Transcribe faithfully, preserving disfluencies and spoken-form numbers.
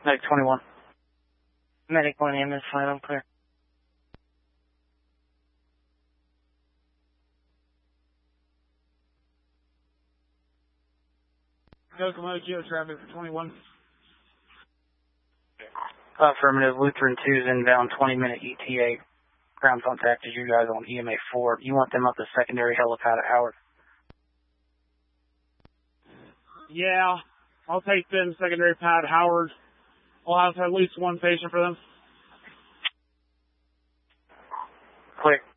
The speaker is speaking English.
Medic twenty-one. Medic one, ambulance five, I'm clear. Locomotive Geo traffic for twenty-one. Affirmative, Lutheran two's inbound twenty minute E T A. Ground contact is you guys on E M A four. You want them up the secondary helipad at Howard? Yeah, I'll take them secondary pad Howard. I'll have at least one patient for them. Quick.